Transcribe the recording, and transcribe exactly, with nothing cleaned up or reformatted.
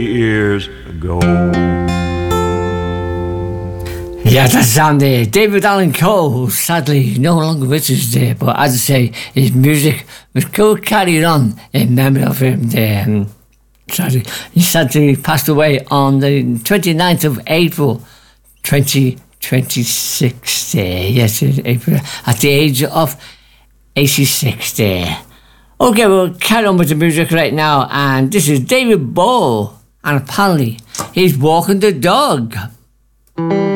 years ago. Yeah, that's on there. David Allan Coe, sadly no longer with us there, but as I say, his music was still carried on in memory of him there. And sadly, he sadly passed away on the twenty-ninth of April, twenty twenty-six there. Yes, April, at the age of eighty-six there. Okay, we'll carry on with the music right now, and this is David Bowie, and apparently he's walking the dog.